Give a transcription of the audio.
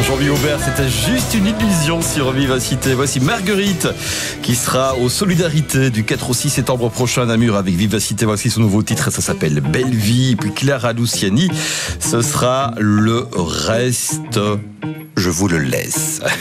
Jean-Louis Aubert, c'était juste une illusion sur Vivacité. Voici Marguerite qui sera aux Solidarités du 4 au 6 septembre prochain à Namur avec Vivacité. Voici son nouveau titre, ça s'appelle Belle Vie. Et puis Clara Luciani, ce sera Le Reste, je vous le laisse.